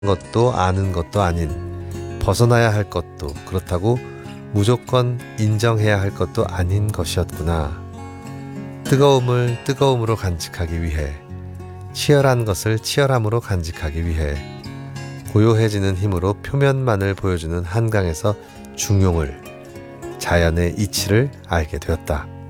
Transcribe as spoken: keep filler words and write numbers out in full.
것도 아는 것도 아닌, 벗어나야 할 것도 그렇다고 무조건 인정해야 할 것도 아닌 것이었구나. 뜨거움을 뜨거움으로 간직하기 위해, 치열한 것을 치열함으로 간직하기 위해, 고요해지는 힘으로 표면만을 보여주는 한강에서 중용을, 자연의 이치를 알게 되었다.